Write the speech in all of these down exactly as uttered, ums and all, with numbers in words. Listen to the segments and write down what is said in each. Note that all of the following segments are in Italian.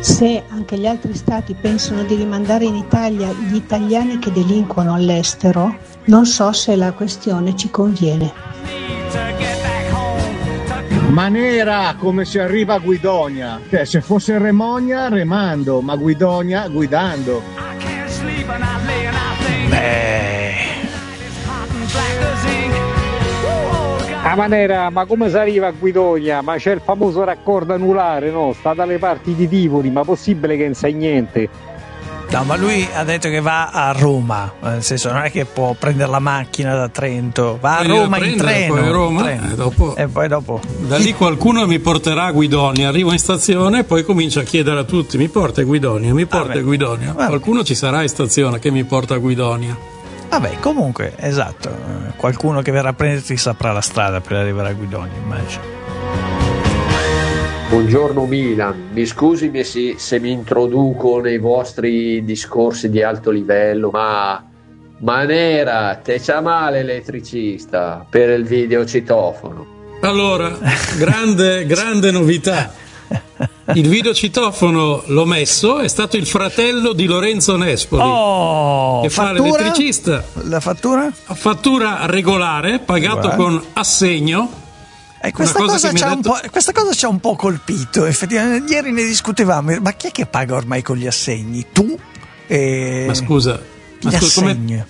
Se anche gli altri stati pensano di rimandare in Italia gli italiani che delinquono all'estero, non so se la questione ci conviene. Manera come si arriva a Guidonia, cioè, se fosse Remogna remando, ma Guidonia guidando. Beh, a Manera, ma come si arriva a Guidonia? Ma c'è il famoso raccordo anulare, no? Sta dalle parti di Tivoli, ma possibile che non sai niente? no, ma lui ha detto che va a Roma, nel senso non è che può prendere la macchina da Trento, va a Roma in treno, poi a Roma, treno. E, dopo, e poi dopo da lì qualcuno mi porterà a Guidonia, arrivo in stazione e poi comincio a chiedere a tutti: mi porta a Guidonia, mi porta Vabbè. a Guidonia. Vabbè. Qualcuno ci sarà in stazione che mi porta a Guidonia. Vabbè, comunque, esatto, eh, qualcuno che verrà a prenderti saprà la strada per arrivare a Guidonia, immagino. Buongiorno Milan, mi scusi se, se mi introduco nei vostri discorsi di alto livello, ma Manera, te c'ha male elettricista per il videocitofono. Allora, grande, grande novità. Il videocitofono l'ho messo, è stato il fratello di Lorenzo Nespoli, Oh, che fa fattura? l'elettricista. La fattura? Fattura regolare, pagato Guarda. con assegno. E questa Una cosa, cosa che mi ci ha ha un detto- po', questa cosa ci ha un po' colpito, effettivamente. Ieri ne discutevamo, ma chi è che paga ormai con gli assegni? Tu? E... Ma scusa, ma gli scusa, come- assegni.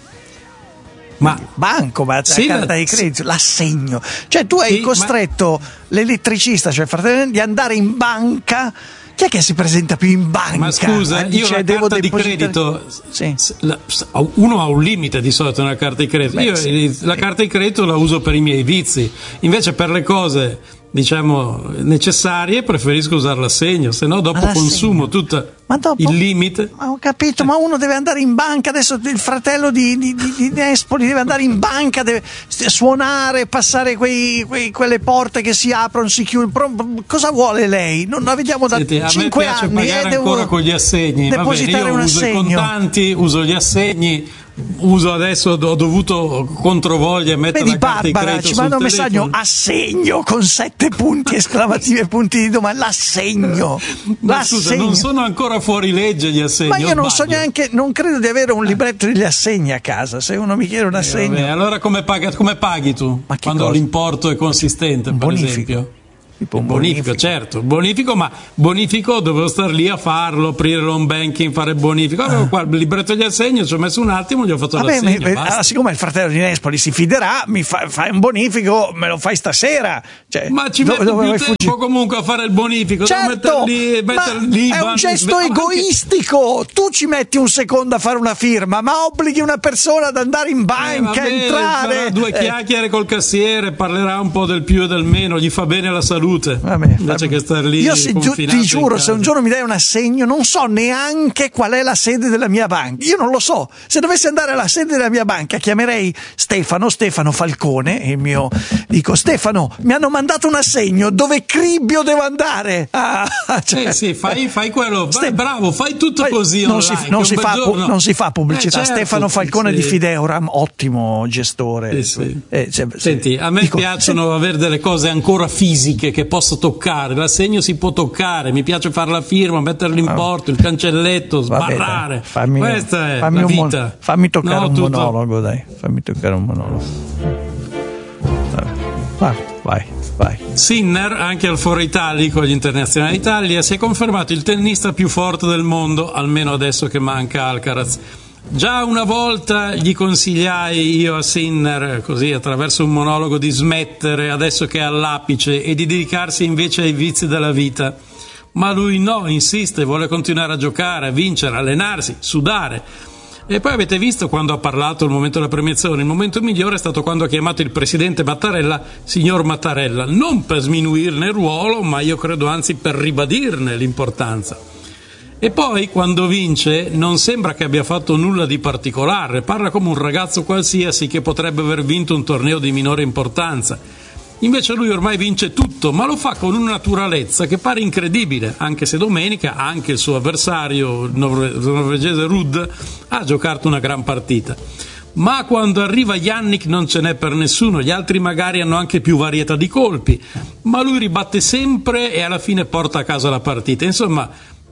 Ma Banco, ma Sì, la carta ma- di credito, l'assegno. Cioè tu hai Sì, costretto l'elettricista, cioè il fratello, di andare in banca. Chi è che si presenta più in banca? Ma scusa, Eh, io dice, la devo carta di depositare- credito, Sì. s- la- s- uno ha un limite di solito nella carta di credito. Beh, Io sì, eh, la carta di credito la uso per i miei vizi, invece per le cose, diciamo, necessarie preferisco usare l'assegno, se no dopo Ma l'assegno? consumo tutto Ma dopo- il limite. Ma ho capito, ma uno deve andare in banca, adesso il fratello di, di, di, di Nespoli deve andare in banca, deve st- suonare, passare quei, quei- quelle porte che si aprono, si chiudono. Pro- cosa vuole lei? Non la vediamo da Senti, a me cinque piace anni pagare e devo ancora con gli assegni. Vabbè, depositare io un uso i assegno. contanti, uso gli assegni, uso adesso, ho dovuto controvoglia mettere Vedi la carta di Barbara, credito ci sul manda un messaggio: telefono. assegno con sette punti esclamativi e punti di domanda. L'assegno, Ma scusa, l'assegno. non sono ancora fuori legge gli assegni. Ma io o non so sbaglio? neanche, non credo di avere un libretto degli assegni a casa. Se uno mi chiede un Eh, assegno, vabbè, allora come, paga, come paghi tu? Ma che Quando cosa? l'importo è consistente, Un per bonifico. esempio? tipo un Bonifico, bonifico. certo, bonifico, ma bonifico dovevo star lì a farlo, aprire l'home banking, fare il bonifico. Avevo qua il libretto degli assegni, ci ho messo un attimo, gli ho fatto Vabbè, l'assegno. ma- basta. ah, siccome il fratello di Nespoli si fiderà, mi fa, fai un bonifico, me lo fai stasera. Cioè, Ma ci dove- metto dove più vuoi tempo fuggire? comunque a fare il bonifico. devo Certo, mettere lì, ma mettere l'I B A N, è un gesto ma anche- egoistico. Tu ci metti un secondo a fare una firma, ma obblighi una persona ad andare in Eh, banca, vabbè, entrare. farà due Eh, chiacchiere col cassiere, parlerà un po' del più e del meno, gli fa bene alla salute. Vabbè, invece vabbè. che star lì. Io se, giu- confinato ti in giuro, casa. se un giorno mi dai un assegno, non so neanche qual è la sede della mia banca. Io non lo so. Se dovessi andare alla sede della mia banca, chiamerei Stefano, Stefano Falcone, il mio. Dico: Stefano, mi hanno mandato un assegno, dove cribbio devo andare? Ah, cioè- Eh sì, fai, fai quello. Beh, Ste- bravo, fai tutto Fai- così. non, online, si, non che si un fa, bel pu- giorno- non si fa pubblicità. Eh, certo, Stefano Falcone sì. di Fideuram, ottimo gestore. Sì, sì. Eh, cioè, Senti, a me dico, piacciono avere delle cose ancora fisiche che posso toccare. L'assegno si può toccare, mi piace fare la firma, mettere l'importo, il cancelletto, vabbè, sbarrare. dai, fammi, Questa è fammi la un mon- vita. fammi toccare No, un tutto- monologo, dai. Fammi toccare un monologo. Vabbè, vai, vai, vai. Sinner, anche al Foro Italico agli Internazionali d'Italia, si è confermato il tennista più forte del mondo, almeno adesso che manca Alcaraz. Già una volta gli consigliai io a Sinner, così attraverso un monologo, di smettere adesso che è all'apice e di dedicarsi invece ai vizi della vita. Ma lui no, insiste, vuole continuare a giocare, a vincere, a allenarsi, sudare. E poi avete visto quando ha parlato al momento della premiazione, il momento migliore è stato quando ha chiamato il presidente Mattarella signor Mattarella, non per sminuirne il ruolo, ma io credo anzi per ribadirne l'importanza. E poi quando vince non sembra che abbia fatto nulla di particolare, parla come un ragazzo qualsiasi che potrebbe aver vinto un torneo di minore importanza. Invece lui ormai vince tutto, ma lo fa con una naturalezza che pare incredibile, anche se domenica anche il suo avversario, il norve- norvegese Rudd, ha giocato una gran partita. Ma quando arriva Jannik non ce n'è per nessuno, gli altri magari hanno anche più varietà di colpi, ma lui ribatte sempre e alla fine porta a casa la partita. Insomma,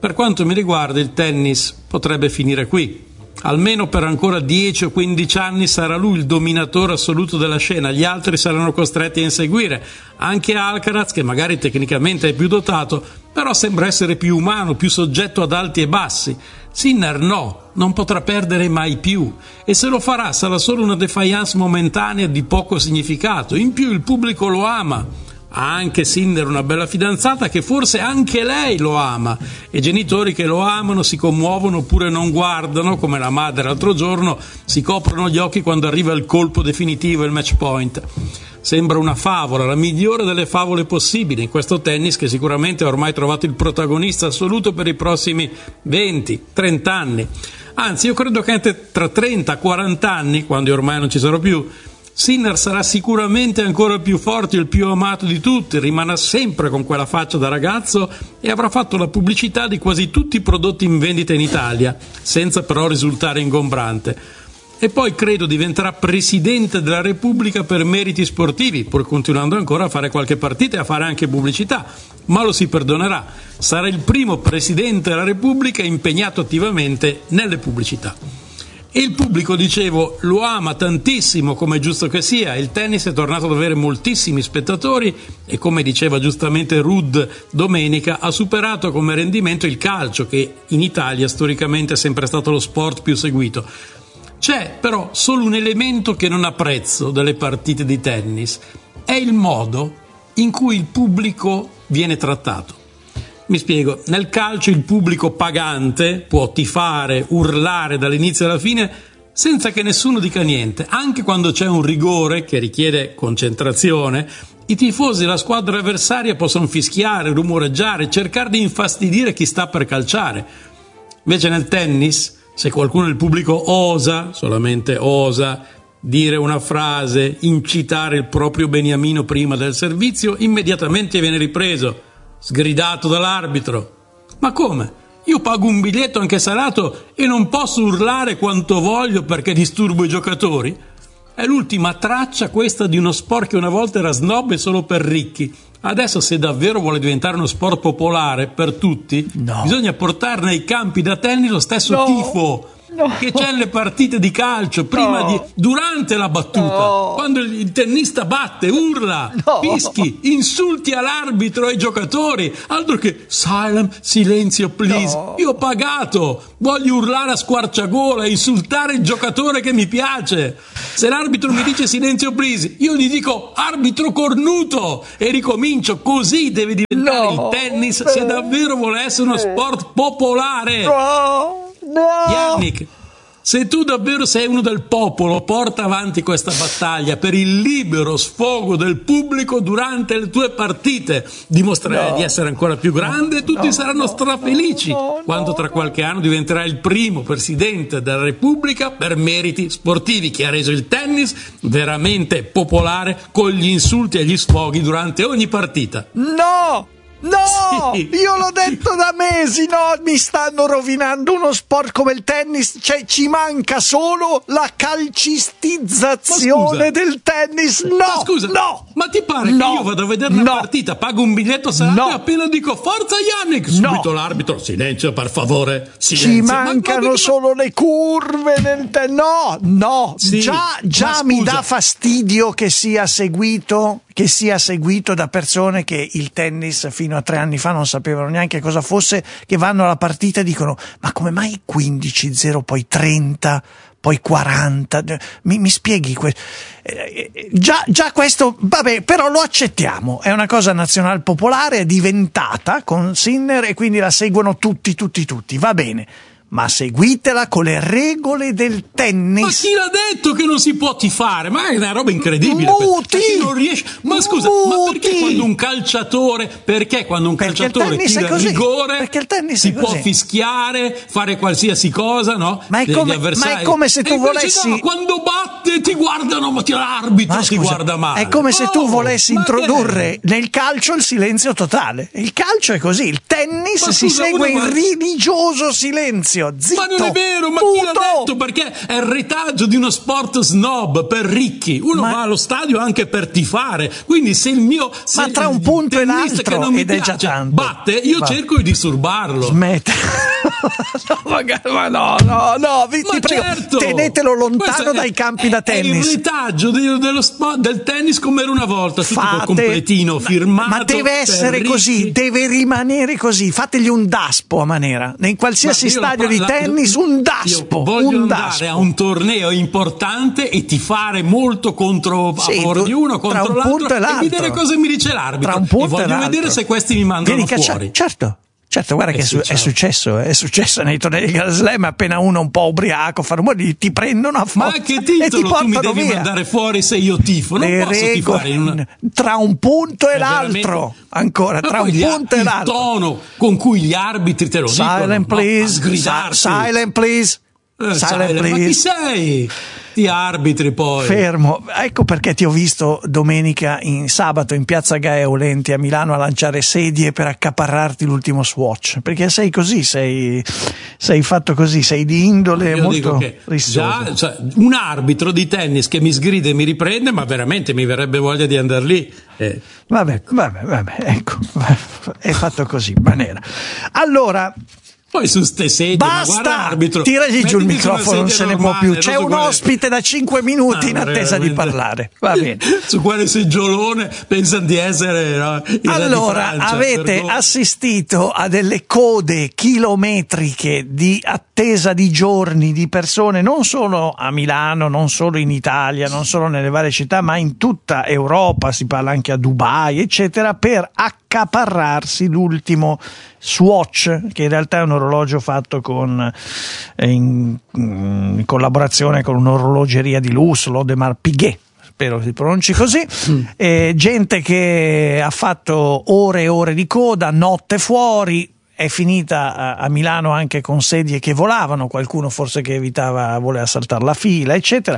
Per quanto mi riguarda, il tennis potrebbe finire qui. Almeno per ancora dieci o quindici anni sarà lui il dominatore assoluto della scena, gli altri saranno costretti a inseguire. Anche Alcaraz, che magari tecnicamente è più dotato, però sembra essere più umano, più soggetto ad alti e bassi. Sinner no, non potrà perdere mai più, e se lo farà sarà solo una defiance momentanea di poco significato. In più il pubblico lo ama. Ha anche Sinner una bella fidanzata che forse anche lei lo ama, e genitori che lo amano si commuovono oppure non guardano, come la madre l'altro giorno, si coprono gli occhi quando arriva il colpo definitivo, il match point. Sembra una favola, la migliore delle favole possibili in questo tennis che sicuramente ha ormai trovato il protagonista assoluto per i prossimi venti trenta anni. Anzi, io credo che anche tra trenta quaranta anni, quando ormai non ci sarò più, Sinner sarà sicuramente ancora il più forte, il più amato di tutti, rimarrà sempre con quella faccia da ragazzo e avrà fatto la pubblicità di quasi tutti i prodotti in vendita in Italia, senza però risultare ingombrante. E poi credo diventerà Presidente della Repubblica per meriti sportivi, pur continuando ancora a fare qualche partita e a fare anche pubblicità, ma lo si perdonerà. Sarà il primo Presidente della Repubblica impegnato attivamente nelle pubblicità. E il pubblico, dicevo, lo ama tantissimo, come è giusto che sia. Il tennis è tornato ad avere moltissimi spettatori e, come diceva giustamente Rudd domenica, ha superato come rendimento il calcio, che in Italia storicamente è sempre stato lo sport più seguito. C'è però solo un elemento che non apprezzo delle partite di tennis: è il modo in cui il pubblico viene trattato. Mi spiego, nel calcio il pubblico pagante può tifare, urlare dall'inizio alla fine senza che nessuno dica niente. Anche quando c'è un rigore che richiede concentrazione, i tifosi della squadra avversaria possono fischiare, rumoreggiare, cercare di infastidire chi sta per calciare. Invece nel tennis, se qualcuno del pubblico osa, solamente osa, dire una frase, incitare il proprio beniamino prima del servizio, immediatamente viene ripreso, sgridato dall'arbitro. Ma come? Io pago un biglietto anche salato e non posso urlare quanto voglio perché disturbo i giocatori? È l'ultima traccia questa di uno sport che una volta era snob e solo per ricchi. Adesso, se davvero vuole diventare uno sport popolare per tutti, no, bisogna portare nei campi da tennis lo stesso no. tifo No. che c'è nelle partite di calcio, prima no. di, durante la battuta, no. quando il tennista batte, urla, no. fischi, insulti all'arbitro e ai giocatori, altro che silent, silenzio please. No. Io ho pagato, voglio urlare a squarciagola, insultare il giocatore che mi piace. Se l'arbitro mi dice silenzio please, io gli dico arbitro cornuto e ricomincio. Così deve diventare no. il tennis, se davvero vuole essere uno sport popolare. No. No. Yannick, se tu davvero sei uno del popolo, porta avanti questa battaglia per il libero sfogo del pubblico durante le tue partite. Dimostrerai no. di essere ancora più grande e tutti no, saranno no, strafelici no, no, quando tra qualche anno diventerai il primo Presidente della Repubblica per meriti sportivi, che ha reso il tennis veramente popolare con gli insulti e gli sfoghi durante ogni partita. No! No, sì. Io l'ho detto da mesi, no, mi stanno rovinando uno sport come il tennis, cioè ci manca solo la calcistizzazione del tennis. No, ma scusa, no, ma ti pare no, che io vado a vedere una no. partita, pago un biglietto salato no. e appena dico forza Yannick, subito no. l'arbitro, silenzio per favore, silenzio. Ci mancano ma, ma, solo le curve nel tennis. No, no, sì, già, già mi dà fastidio che sia seguito che sia seguito da persone che il tennis fino a tre anni fa non sapevano neanche cosa fosse, che vanno alla partita e dicono ma come mai quindici zero, poi trenta, poi quaranta, mi, mi spieghi que- eh, già, già questo, vabbè, però lo accettiamo, è una cosa nazional popolare, è diventata con Sinner e quindi la seguono tutti tutti tutti, va bene. Ma seguitela con le regole del tennis. Ma chi l'ha detto che non si può tifare? Ma è una roba incredibile. Muti! Chi non riesce... Ma scusa, Muti! ma perché quando un calciatore, perché quando un perché calciatore tira il rigore perché il tennis si è può così. fischiare, fare qualsiasi cosa, no? Ma è come, ma è come se tu volessi no, quando batte te ti guardano, ma ti l'arbitro Ma ti scusa, guarda male. è come se tu Oh, volessi ma introdurre che nel calcio il silenzio totale. Il calcio è così, il tennis Ma si scusa, segue uno in va- religioso silenzio. Zitto. Ma non è vero, ma muto. chi l'ha detto? Perché è il retaggio di uno sport snob per ricchi. Uno Ma- va allo stadio anche per tifare. Quindi se il mio se Ma tra un il punto e tennista l'altro, che non mi ed è già piace tanto. batte, io Va. cerco di disturbarlo. Smette. No, magari- ma no, no, no, vi, Ma ti prego, certo! tenetelo lontano Questo è- dai campi da È il tennis. retaggio di- dello sport, del tennis come era una volta, tutto col completino ma- firmato. Ma deve per essere ricchi. così, deve rimanere così. Fategli un daspo a Manera. In qualsiasi Ma io stadio la- di la- tennis, un io daspo. voglio un andare daspo. a un torneo importante e tifare molto contro a Sì, favore tu- di uno, tra contro un l'altro, punto e l'altro. vedere cosa mi dice l'arbitro. Tra un punto e voglio e l'altro. vedere se questi mi mandano Vieni caccia- fuori. Certo. Certo, guarda Eh che è, sì, su- è certo. successo, è successo nei tornei di Grand Slam, appena uno un po' ubriaco fa rumore, ti prendono a Ma forza che e ti titolo tu mi portano devi via. mandare fuori se io tifo? Non Le posso regole, tifare in una... tra un punto e È l'altro, veramente- ancora, Ma tra poi un gli- punto e il l'altro. tono con cui gli arbitri te lo Silent dicono, no? please, A sgridarsi. Si- silent please, Eh, silent silent. Ma chi please. sei? Ti arbitri poi. Fermo, ecco perché ti ho visto domenica in sabato in piazza Gaia Aulenti a Milano a lanciare sedie per accaparrarti l'ultimo Swatch, perché sei così, sei, sei fatto così, sei di indole Io molto dico che rissosa. già, cioè, un arbitro di tennis che mi sgrida e mi riprende, ma veramente mi verrebbe voglia di andare lì. Eh. Vabbè, vabbè, vabbè, ecco, è fatto così, Manera. Allora, Poi su ste sedie, ma guarda, basta, arbitro, tiragli giù il mettiti su una microfono, non se sedia ne può normale, più. non C'è su un quale- ospite da cinque minuti Ah, in attesa di veramente. parlare. Va bene. Su quale seggiolone pensano di essere, no, i re di Allora, Francia, avete vergogna. assistito a delle code chilometriche di attesa di giorni di persone, non solo a Milano, non solo in Italia, non solo nelle varie città, ma in tutta Europa, si parla anche a Dubai, eccetera, per accaparrarsi l'ultimo Swatch, che in realtà è un orologio fatto con, eh, in, in collaborazione con un'orologeria di lusso, l'Audemars Piguet, spero si pronunci così. Mm. Eh, gente che ha fatto ore e ore di coda, notte fuori. È finita a, a Milano anche con sedie che volavano, qualcuno forse che evitava, voleva saltare la fila, eccetera.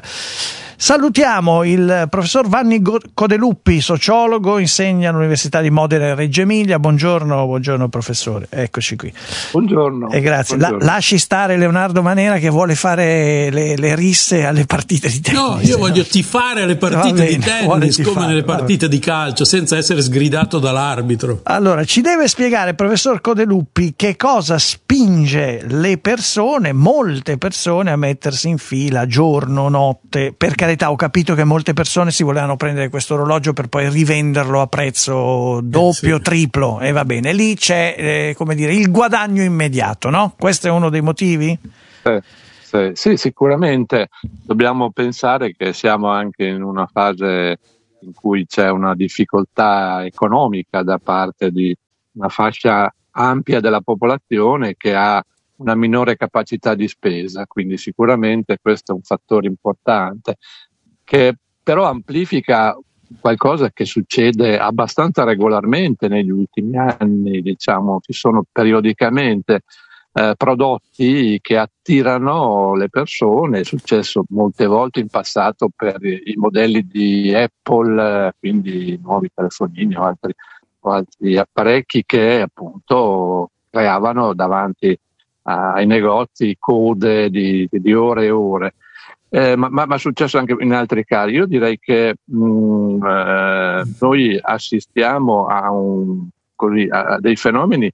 Salutiamo il professor Vanni Codeluppi, sociologo, insegna all'Università di Modena e Reggio Emilia. Buongiorno, buongiorno professore, eccoci qui. Buongiorno. E grazie. Buongiorno. La, lasci stare Leonardo Manera che vuole fare le, le risse alle partite di tennis. No, io voglio tifare le partite Va bene, di vuole tennis tifare, come nelle va partite di calcio, senza essere sgridato dall'arbitro. Allora, ci deve spiegare, professor Codeluppi, che cosa spinge le persone, molte persone, a mettersi in fila giorno, notte. Per carità, ho capito che molte persone si volevano prendere questo orologio per poi rivenderlo a prezzo doppio, Eh, sì. triplo, e va bene. Lì c'è, eh, come dire, il guadagno immediato, no? Questo è uno dei motivi? Eh, sì, sì, sicuramente dobbiamo pensare che siamo anche in una fase in cui c'è una difficoltà economica da parte di una fascia ampia della popolazione che ha una minore capacità di spesa, quindi sicuramente questo è un fattore importante che però amplifica qualcosa che succede abbastanza regolarmente negli ultimi anni, diciamo, ci sono periodicamente eh, prodotti che attirano le persone, è successo molte volte in passato per i, i modelli di Apple, eh, quindi nuovi telefonini o altri, o altri apparecchi che appunto creavano davanti ai negozi code di, di ore e ore. Eh, ma, ma, ma è successo anche in altri casi. Io direi che mh, eh, noi assistiamo a, un, così, a dei fenomeni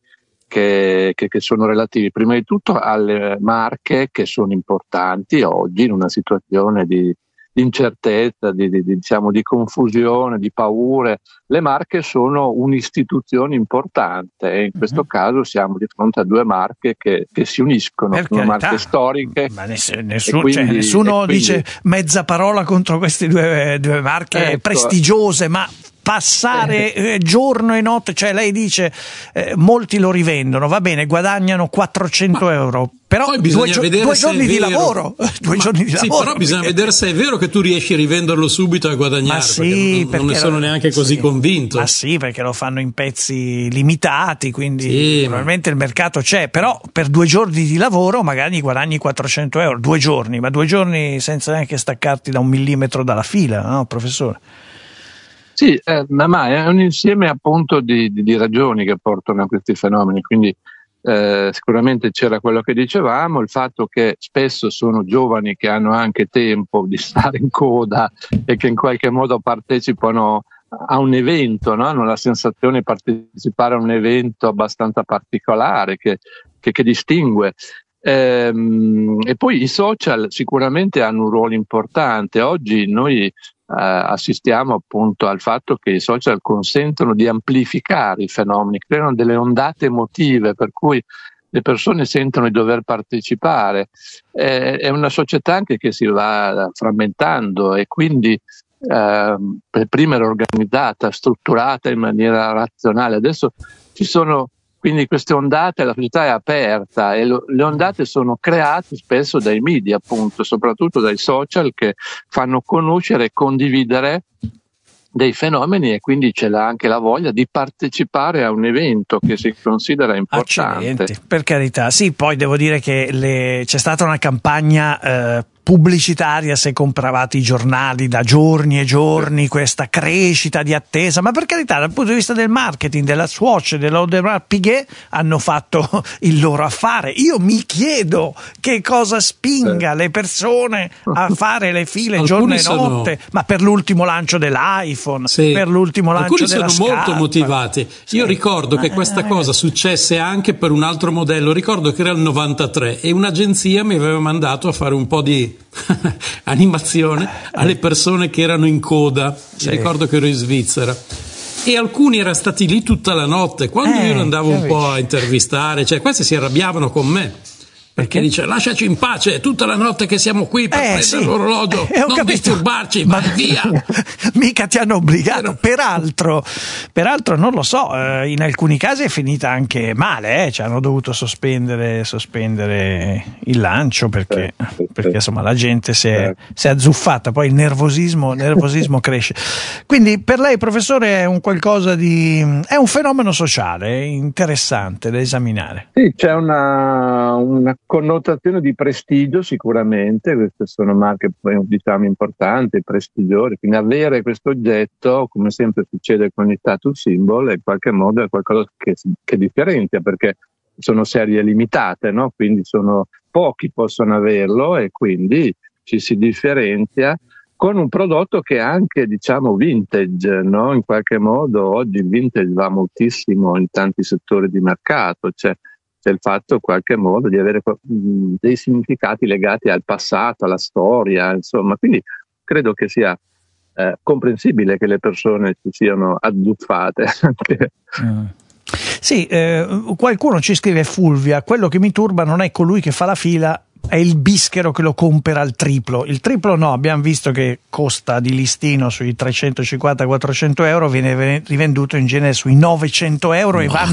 che, che, che sono relativi prima di tutto alle marche che sono importanti oggi in una situazione di, di incertezza, di, di, di, diciamo, di confusione, di paure. Le marche sono un'istituzione importante e in questo mm-hmm. caso siamo di fronte a due marche che, che si uniscono, Per sono carità. marche storiche. Ma ness- nessuno, quindi, cioè, nessuno quindi, dice mezza parola contro queste due, due marche ecco, prestigiose, ma passare eh, giorno e notte, cioè lei dice eh, molti lo rivendono, va bene, guadagnano quattrocento Ma euro, però poi due, bisogna gio- vedere due se giorni è di vero. lavoro, due Ma, giorni di sì, lavoro. però bisogna vedere se è vero che tu riesci a rivenderlo subito e a guadagnare. Ma sì, perché non, non ne sono lo, neanche così sì, convinto. Ma sì, perché lo fanno in pezzi limitati, quindi sì, probabilmente ma... il mercato c'è, però per due giorni di lavoro magari guadagni quattrocento euro, due giorni, ma due giorni senza neanche staccarti da un millimetro dalla fila, no, professore? Sì, eh, ma è un insieme appunto di, di, di ragioni che portano a questi fenomeni, quindi eh, sicuramente c'era quello che dicevamo, il fatto che spesso sono giovani che hanno anche tempo di stare in coda e che in qualche modo partecipano a un evento, no? Hanno la sensazione di partecipare a un evento abbastanza particolare che, che, che distingue. Ehm, e poi i social sicuramente hanno un ruolo importante. Oggi noi Uh, assistiamo appunto al fatto che i social consentono di amplificare i fenomeni, creano delle ondate emotive per cui le persone sentono di dover partecipare. Eh, è una società anche che si va frammentando e quindi eh, prima era organizzata, strutturata in maniera razionale, adesso ci sono quindi queste ondate, la società è aperta e lo, le ondate sono create spesso dai media, appunto, soprattutto dai social che fanno conoscere e condividere dei fenomeni e quindi c'è la, anche la voglia di partecipare a un evento che si considera importante. Accidenti, per carità. Sì, poi devo dire che le, c'è stata una campagna eh, pubblicitaria, se compravate i giornali da giorni e giorni, questa crescita di attesa, ma per carità dal punto di vista del marketing, della Swatch, dell'Audemars Piguet hanno fatto il loro affare. Io mi chiedo che cosa spinga sì. le persone a fare le file Alcuni giorno e sono... notte, ma per l'ultimo lancio dell'iPhone, sì. per l'ultimo lancio Alcuni della sono scarpa. molto motivati. Sì. Io ricordo che questa cosa successe anche per un altro modello, ricordo che era il novantatré e un'agenzia mi aveva mandato a fare un po' di animazione alle persone che erano in coda. Sì. Ricordo che ero in Svizzera e alcuni erano stati lì tutta la notte quando eh, io andavo un po' a intervistare, cioè questi si arrabbiavano con me perché dice lasciaci in pace, è tutta la notte che siamo qui per eh, prendere sì. l'orologio, eh, non capito. disturbarci, ma vai via. Mica ti hanno obbligato. Peraltro, peraltro non lo so, eh, in alcuni casi è finita anche male, eh, cioè hanno dovuto sospendere, sospendere il lancio perché, sì, sì, perché insomma la gente si è, sì. si è azzuffata, poi il nervosismo, il nervosismo cresce. Quindi per lei, professore, è un qualcosa di, è un fenomeno sociale interessante da esaminare. Sì, c'è una, una connotazione di prestigio sicuramente, queste sono marche diciamo importanti, prestigiose, quindi avere questo oggetto, come sempre succede con gli status symbol, in qualche modo è qualcosa che, che differenzia perché sono serie limitate, no? Quindi sono pochi possono averlo e quindi ci si differenzia con un prodotto che è anche diciamo vintage, no? In qualche modo oggi il vintage va moltissimo in tanti settori di mercato, cioè c'è il fatto in qualche modo di avere mh, dei significati legati al passato, alla storia, insomma, quindi credo che sia eh, comprensibile che le persone si siano azzuffate. mm. Sì, eh, qualcuno ci scrive, Fulvia, quello che mi turba non è colui che fa la fila, è il bischero che lo compra al triplo. Il triplo no, abbiamo visto che costa di listino sui trecentocinquanta quattrocento euro, viene rivenduto in genere sui novecento euro no. e va